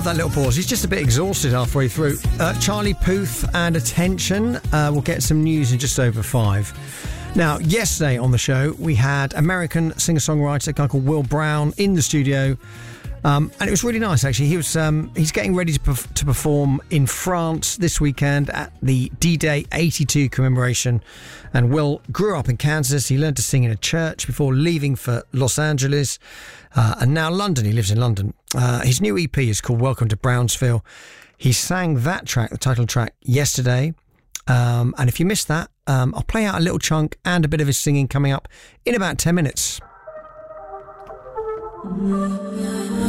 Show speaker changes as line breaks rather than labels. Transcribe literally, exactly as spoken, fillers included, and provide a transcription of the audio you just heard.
that little pause. He's just a bit exhausted halfway through. Uh, Charlie Puth and Attention. Uh, we'll get some news in just over five. Now, yesterday on the show, we had American singer-songwriter, a guy called Will Brown, in the studio. Um, and it was really nice, actually. He was um, he's getting ready to, perf- to perform in France this weekend at the D-Day eighty-two commemoration. And Will grew up in Kansas. He learned to sing in a church before leaving for Los Angeles. Uh, and now London. He lives in London. Uh, his new E P is called Welcome to Brownsville. He sang that track, the title track, yesterday. Um, and if you missed that, um, I'll play out a little chunk and a bit of his singing coming up in about ten minutes.